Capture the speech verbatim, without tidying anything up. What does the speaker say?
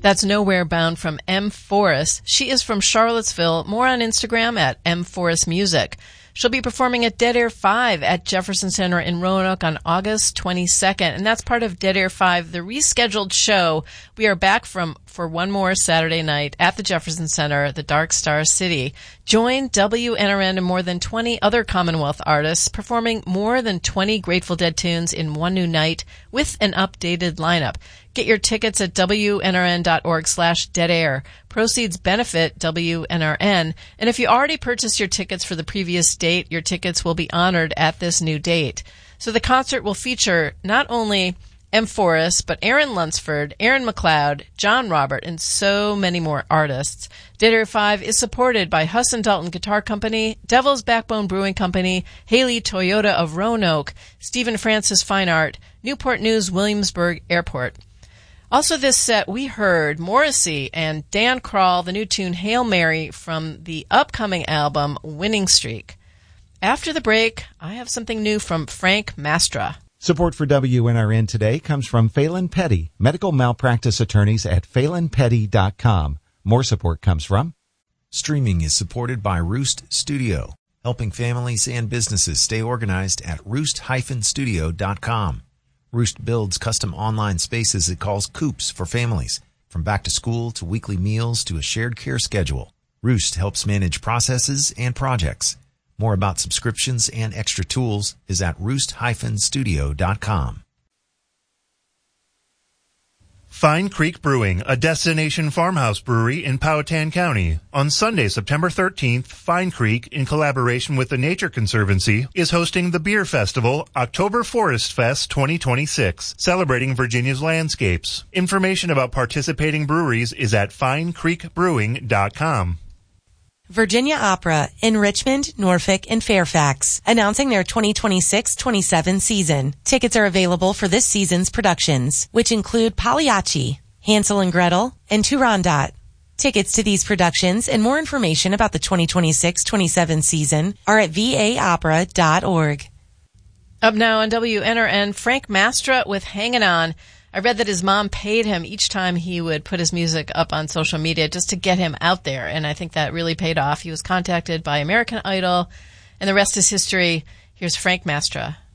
That's Nowhere Bound from M. Forrest. She is from Charlottesville. More on Instagram at M. Forrest Music. She'll be performing at Dead Air five at Jefferson Center in Roanoke on August twenty-second. And that's part of Dead Air five, the rescheduled show. We are back from for one more Saturday night at the Jefferson Center, the Dark Star City. Join W N R N and more than twenty other Commonwealth artists performing more than twenty Grateful Dead tunes in one new night with an updated lineup. Get your tickets at W N R N dot org slash dead air. Proceeds benefit W N R N. And if you already purchased your tickets for the previous date, your tickets will be honored at this new date. So the concert will feature not only M. Forrest, but Aaron Lunsford, Aaron McLeod, John Robert, and so many more artists. Dead Air five is supported by Husson Dalton Guitar Company, Devil's Backbone Brewing Company, Haley Toyota of Roanoke, Stephen Francis Fine Art, Newport News Williamsburg Airport. Also this set, we heard Morrissey and Dan Krall, the new tune Hail Mary from the upcoming album Winning Streak. After the break, I have something new from Frank Mastra. Support for W N R N today comes from Phelan Petty, medical malpractice attorneys at phelan petty dot com. More support comes from... Streaming is supported by Roost Studio, helping families and businesses stay organized at roost dash studio dot com. Roost builds custom online spaces it calls coops for families, from back to school to weekly meals to a shared care schedule. Roost helps manage processes and projects. More about subscriptions and extra tools is at roost dash studio dot com. Fine Creek Brewing, a destination farmhouse brewery in Powhatan County. On Sunday, September thirteenth, Fine Creek, in collaboration with the Nature Conservancy, is hosting the beer festival, October Forest Fest twenty twenty-six, celebrating Virginia's landscapes. Information about participating breweries is at fine creek brewing dot com. Virginia Opera in Richmond, Norfolk, and Fairfax, announcing their twenty twenty-six twenty-seven season. Tickets are available for this season's productions, which include Pagliacci, Hansel and Gretel, and Turandot. Tickets to these productions and more information about the twenty twenty-six twenty-seven season are at v a opera dot org. Up now on W N R N, Frank Mastra with Hangin' On. I read that his mom paid him each time he would put his music up on social media just to get him out there, and I think that really paid off. He was contacted by American Idol, and the rest is history. Here's Frank Mastra.